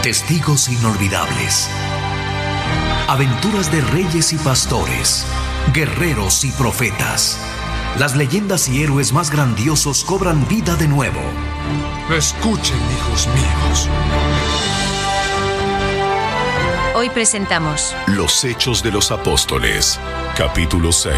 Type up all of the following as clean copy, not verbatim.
Testigos inolvidables. Aventuras de reyes y pastores, guerreros y profetas. Las leyendas y héroes más grandiosos cobran vida de nuevo. Escuchen, hijos míos. Hoy presentamos Los Hechos de los Apóstoles, capítulo 6.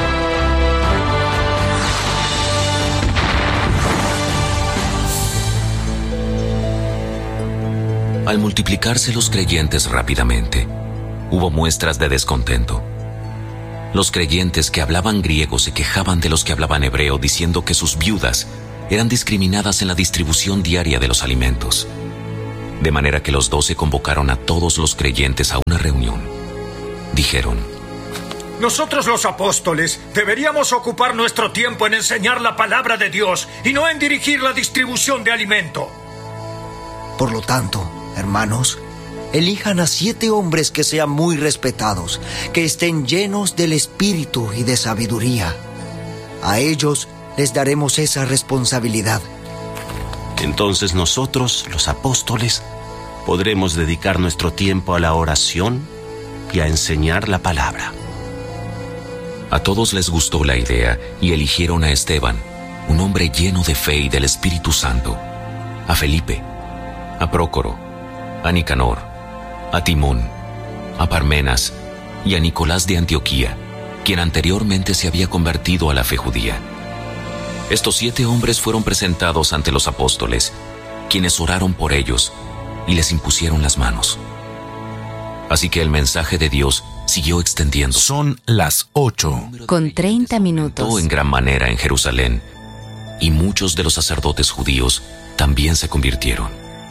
Al multiplicarse los creyentes rápidamente, hubo muestras de descontento. Los creyentes que hablaban griego se quejaban de los que hablaban hebreo, diciendo que sus viudas eran discriminadas en la distribución diaria de los alimentos. De manera que los 12 convocaron a todos los creyentes a una reunión. Dijeron: nosotros los apóstoles deberíamos ocupar nuestro tiempo en enseñar la palabra de Dios y no en dirigir la distribución de alimento. Por lo tanto, hermanos, elijan a 7 hombres que sean muy respetados, que estén llenos del Espíritu y de sabiduría. A ellos les daremos esa responsabilidad. Entonces nosotros, los apóstoles, podremos dedicar nuestro tiempo a la oración y a enseñar la palabra. A todos les gustó la idea y eligieron a Esteban, un hombre lleno de fe y del Espíritu Santo, a Felipe, a Prócoro, a Nicanor, a Timón, a Parmenas y a Nicolás de Antioquía, quien anteriormente se había convertido a la fe judía. Estos 7 hombres fueron presentados ante los apóstoles, quienes oraron por ellos y les impusieron las manos. Así que el mensaje de Dios siguió extendiendo. Son las 8. Con 30 minutos. En gran manera en Jerusalén, y muchos de los sacerdotes judíos también se convirtieron.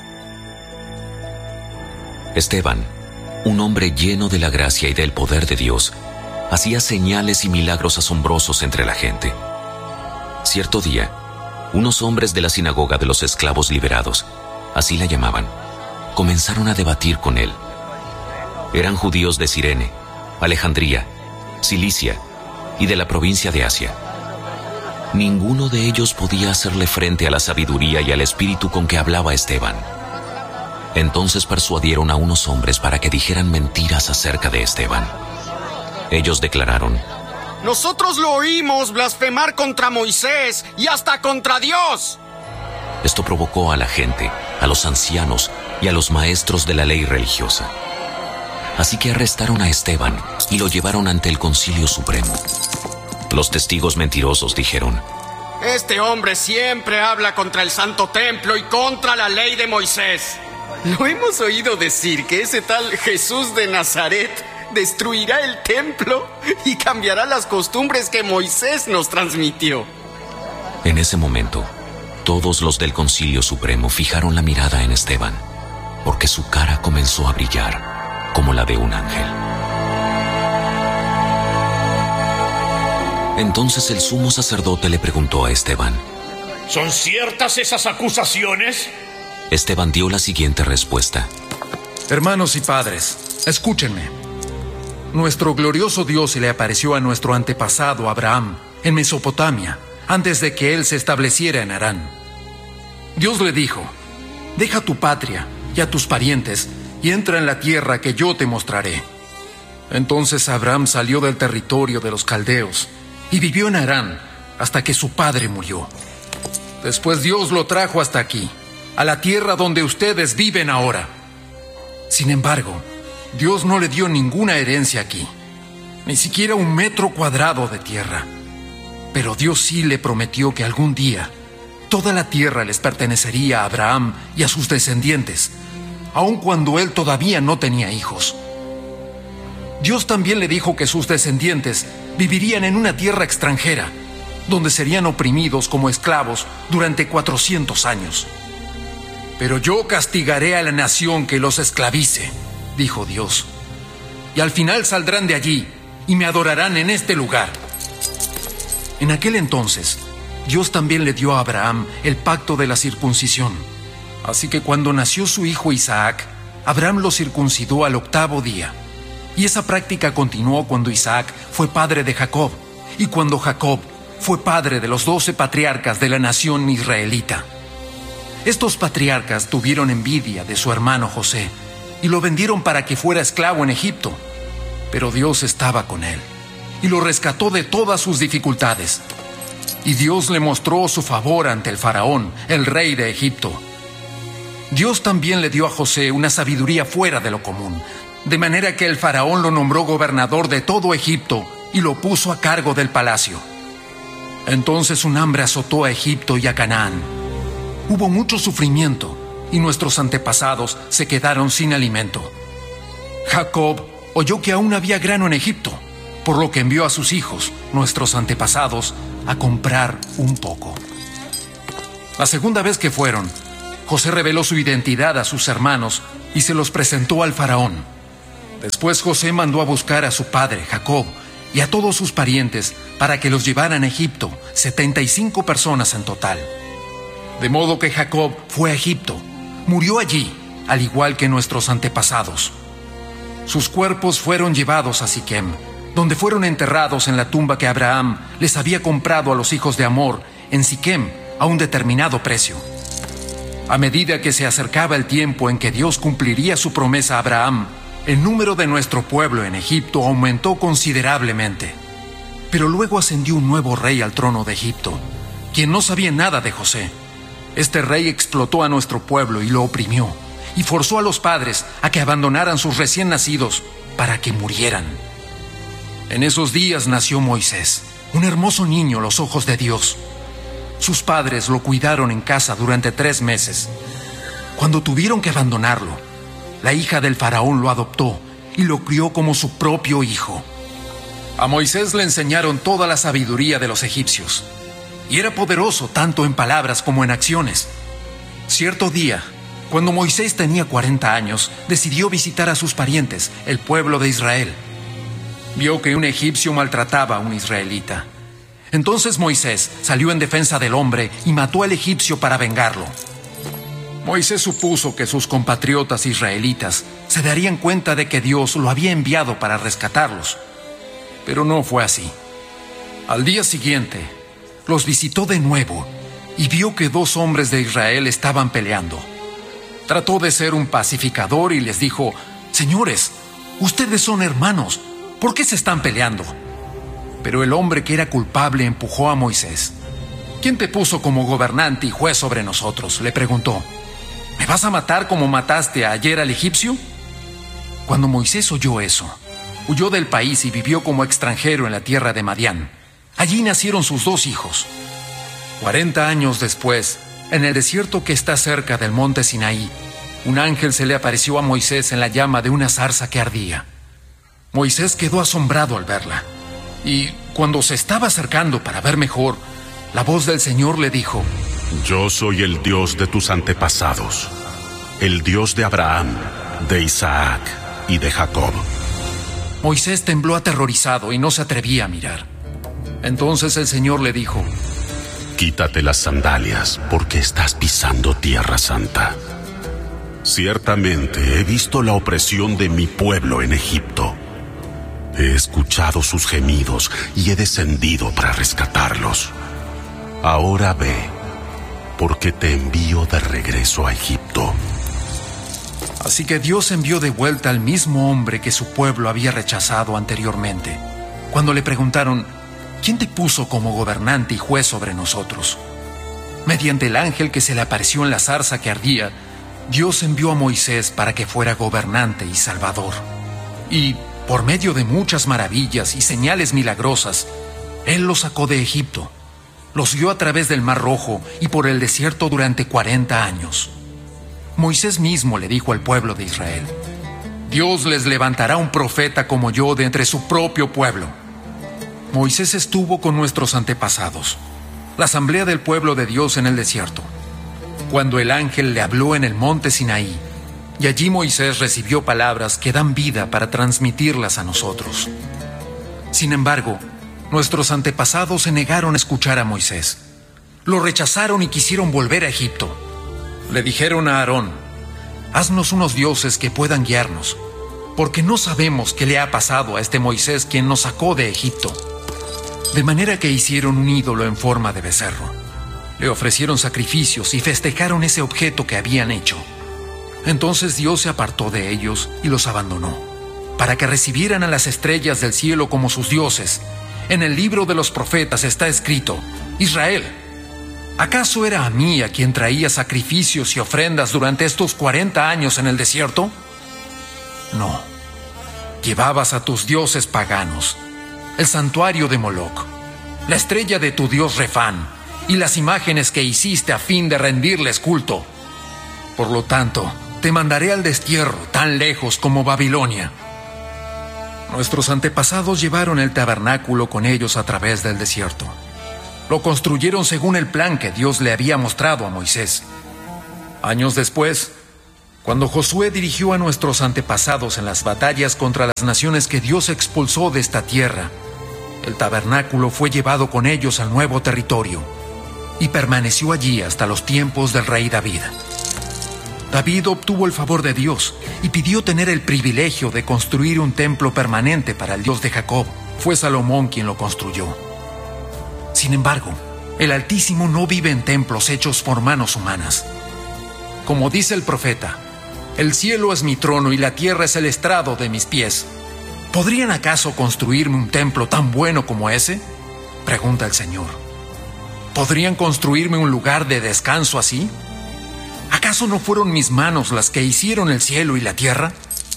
Esteban, un hombre lleno de la gracia y del poder de Dios, hacía señales y milagros asombrosos entre la gente. Cierto día, unos hombres de la sinagoga de los esclavos liberados, así la llamaban, comenzaron a debatir con él. Eran judíos de Cirene, Alejandría, Cilicia y de la provincia de Asia. Ninguno de ellos podía hacerle frente a la sabiduría y al espíritu con que hablaba Esteban. Entonces persuadieron a unos hombres para que dijeran mentiras acerca de Esteban. Ellos declararon: nosotros lo oímos blasfemar contra Moisés y hasta contra Dios. Esto provocó a la gente, a los ancianos y a los maestros de la ley religiosa. Así que arrestaron a Esteban y lo llevaron ante el Concilio Supremo. Los testigos mentirosos dijeron: este hombre siempre habla contra el Santo Templo y contra la ley de Moisés. Lo hemos oído decir que ese tal Jesús de Nazaret destruirá el templo y cambiará las costumbres que Moisés nos transmitió. En ese momento, todos los del Concilio Supremo fijaron la mirada en Esteban, porque su cara comenzó a brillar como la de un ángel. Entonces el sumo sacerdote le preguntó a Esteban: ¿son ciertas esas acusaciones? Esteban dio la siguiente respuesta: hermanos y padres, escúchenme. Nuestro glorioso Dios se le apareció a nuestro antepasado Abraham en Mesopotamia, antes de que él se estableciera en Harán. Dios le dijo: deja tu patria y a tus parientes y entra en la tierra que yo te mostraré. Entonces Abraham salió del territorio de los caldeos y vivió en Harán hasta que su padre murió. Después Dios lo trajo hasta aquí, a la tierra donde ustedes viven ahora. Sin embargo, Dios no le dio ninguna herencia aquí, ni siquiera 1 metro cuadrado de tierra. Pero Dios sí le prometió que algún día toda la tierra les pertenecería a Abraham y a sus descendientes, aun cuando él todavía no tenía hijos. Dios también le dijo que sus descendientes vivirían en una tierra extranjera, donde serían oprimidos como esclavos durante 400 años. Pero yo castigaré a la nación que los esclavice, dijo Dios, y al final saldrán de allí y me adorarán en este lugar. En aquel entonces, Dios también le dio a Abraham el pacto de la circuncisión. Así que cuando nació su hijo Isaac, Abraham lo circuncidó al 8º día. Y esa práctica continuó cuando Isaac fue padre de Jacob, y cuando Jacob fue padre de los 12 patriarcas de la nación israelita. estos patriarcas tuvieron envidia de su hermano José y lo vendieron para que fuera esclavo en Egipto. Pero Dios estaba con él y lo rescató de todas sus dificultades. Y Dios le mostró su favor ante el faraón, el rey de Egipto. Dios también le dio a José una sabiduría fuera de lo común, de manera que el faraón lo nombró gobernador de todo Egipto y lo puso a cargo del palacio. Entonces un hambre azotó a Egipto y a Canaán. Hubo mucho sufrimiento y nuestros antepasados se quedaron sin alimento. Jacob oyó que aún había grano en Egipto, por lo que envió a sus hijos, nuestros antepasados, a comprar un poco. La segunda vez que fueron, José reveló su identidad a sus hermanos y se los presentó al faraón. Después José mandó a buscar a su padre, Jacob, y a todos sus parientes para que los llevaran a Egipto, 75 personas en total. De modo que Jacob fue a Egipto, murió allí, al igual que nuestros antepasados. Sus cuerpos fueron llevados a Siquem, donde fueron enterrados en la tumba que Abraham les había comprado a los hijos de Amor en Siquem a un determinado precio. A medida que se acercaba el tiempo en que Dios cumpliría su promesa a Abraham, el número de nuestro pueblo en Egipto aumentó considerablemente. Pero luego ascendió un nuevo rey al trono de Egipto, quien no sabía nada de José. Este rey explotó a nuestro pueblo y lo oprimió, y forzó a los padres a que abandonaran sus recién nacidos para que murieran. En esos días nació Moisés, un hermoso niño a los ojos de Dios. Sus padres lo cuidaron en casa durante 3 meses. Cuando tuvieron que abandonarlo, la hija del faraón lo adoptó y lo crió como su propio hijo. A Moisés le enseñaron toda la sabiduría de los egipcios, y era poderoso tanto en palabras como en acciones. Cierto día, cuando Moisés tenía 40 años, decidió visitar a sus parientes, el pueblo de Israel. Vio que un egipcio maltrataba a un israelita. Entonces Moisés salió en defensa del hombre y mató al egipcio para vengarlo. Moisés supuso que sus compatriotas israelitas se darían cuenta de que Dios lo había enviado para rescatarlos. Pero no fue así. Al día siguiente, los visitó de nuevo y vio que 2 hombres de Israel estaban peleando. Trató de ser un pacificador y les dijo: «Señores, ustedes son hermanos, ¿por qué se están peleando?». Pero el hombre que era culpable empujó a Moisés. «¿Quién te puso como gobernante y juez sobre nosotros?», le preguntó. «¿Me vas a matar como mataste ayer al egipcio?». Cuando Moisés oyó eso, huyó del país y vivió como extranjero en la tierra de Madián. Allí nacieron sus 2 hijos. 40 años después, en el desierto que está cerca del monte Sinaí, un ángel se le apareció a Moisés en la llama de una zarza que ardía. Moisés quedó asombrado al verla. Y cuando se estaba acercando para ver mejor, la voz del Señor le dijo: «Yo soy el Dios de tus antepasados, el Dios de Abraham, de Isaac y de Jacob». Moisés tembló aterrorizado y no se atrevía a mirar. Entonces el Señor le dijo: «Quítate las sandalias, porque estás pisando tierra santa. Ciertamente he visto la opresión de mi pueblo en Egipto. He escuchado sus gemidos y he descendido para rescatarlos. Ahora ve, porque te envío de regreso a Egipto». Así que Dios envió de vuelta al mismo hombre que su pueblo había rechazado anteriormente. Cuando le preguntaron: «¿Quién te puso como gobernante y juez sobre nosotros?». Mediante el ángel que se le apareció en la zarza que ardía, Dios envió a Moisés para que fuera gobernante y salvador. Y por medio de muchas maravillas y señales milagrosas, Él los sacó de Egipto, los guió a través del Mar Rojo y por el desierto durante 40 años. Moisés mismo le dijo al pueblo de Israel: «Dios les levantará un profeta como yo de entre su propio pueblo». Moisés estuvo con nuestros antepasados, la asamblea del pueblo de Dios en el desierto, cuando el ángel le habló en el monte Sinaí, y allí Moisés recibió palabras que dan vida para transmitirlas a nosotros. Sin embargo, nuestros antepasados se negaron a escuchar a Moisés. Lo rechazaron y quisieron volver a Egipto. Le dijeron a Aarón: «Haznos unos dioses que puedan guiarnos, porque no sabemos qué le ha pasado a este Moisés quien nos sacó de Egipto». De manera que hicieron un ídolo en forma de becerro. Le ofrecieron sacrificios y festejaron ese objeto que habían hecho. Entonces Dios se apartó de ellos y los abandonó, para que recibieran a las estrellas del cielo como sus dioses. En el libro de los profetas está escrito: Israel, ¿acaso era a mí a quien traía sacrificios y ofrendas durante estos 40 años en el desierto? No. Llevabas a tus dioses paganos, el santuario de Moloc, la estrella de tu dios Refán, y las imágenes que hiciste a fin de rendirles culto. Por lo tanto, te mandaré al destierro, tan lejos como Babilonia. Nuestros antepasados llevaron el tabernáculo con ellos a través del desierto. Lo construyeron según el plan que Dios le había mostrado a Moisés. Años después, cuando Josué dirigió a nuestros antepasados en las batallas contra las naciones que Dios expulsó de esta tierra, el tabernáculo fue llevado con ellos al nuevo territorio y permaneció allí hasta los tiempos del rey David. David obtuvo el favor de Dios y pidió tener el privilegio de construir un templo permanente para el Dios de Jacob. Fue Salomón quien lo construyó. Sin embargo, el Altísimo no vive en templos hechos por manos humanas. Como dice el profeta: el cielo es mi trono y la tierra es el estrado de mis pies. ¿Podrían acaso construirme un templo tan bueno como ese?, pregunta el Señor. ¿Podrían construirme un lugar de descanso así? ¿Acaso no fueron mis manos las que hicieron el cielo y la tierra?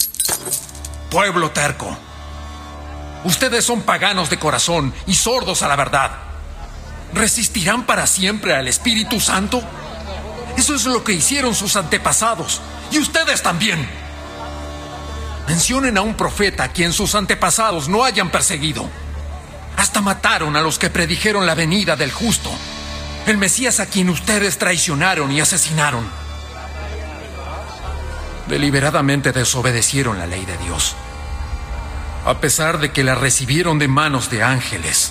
Pueblo terco, ustedes son paganos de corazón y sordos a la verdad. ¿Resistirán para siempre al Espíritu Santo? Eso es lo que hicieron sus antepasados, y ustedes también. Mencionen a un profeta a quien sus antepasados no hayan perseguido. Hasta mataron a los que predijeron la venida del justo, el Mesías a quien ustedes traicionaron y asesinaron. Deliberadamente desobedecieron la ley de Dios, a pesar de que la recibieron de manos de ángeles.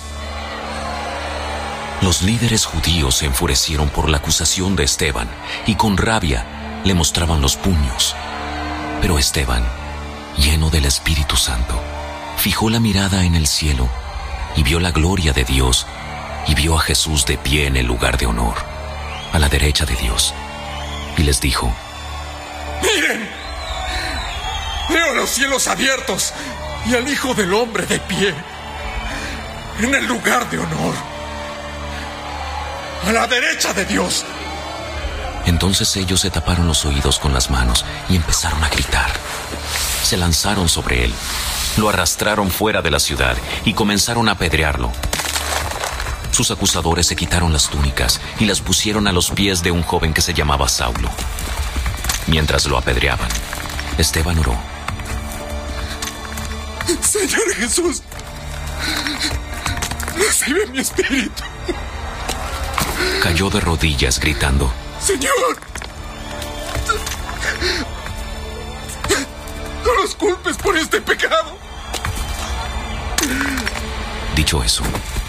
Los líderes judíos se enfurecieron por la acusación de Esteban y con rabia le mostraban los puños. Pero Esteban, lleno del Espíritu Santo, fijó la mirada en el cielo y vio la gloria de Dios y vio a Jesús de pie en el lugar de honor, a la derecha de Dios. Y les dijo: ¡Miren! Veo los cielos abiertos y al Hijo del Hombre de pie en el lugar de honor, a la derecha de Dios. Entonces ellos se taparon los oídos con las manos y empezaron a gritar. Se lanzaron sobre él, lo arrastraron fuera de la ciudad y comenzaron a apedrearlo. Sus acusadores se quitaron las túnicas y las pusieron a los pies de un joven que se llamaba Saulo. Mientras lo apedreaban, Esteban oró: Señor Jesús, recibe mi espíritu. Cayó de rodillas gritando: Señor, no los culpes por este pecado. Dicho eso,